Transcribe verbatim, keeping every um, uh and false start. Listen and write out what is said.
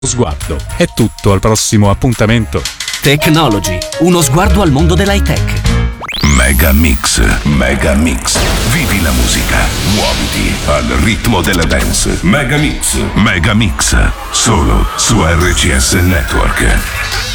Sguardo. È tutto, al prossimo appuntamento. Technology, uno sguardo al mondo dell'high tech. Mega Mix, Mega Mix. Vivi la musica, muoviti al ritmo della dance. Mega Mix, Mega Mix. Solo su R C S Network.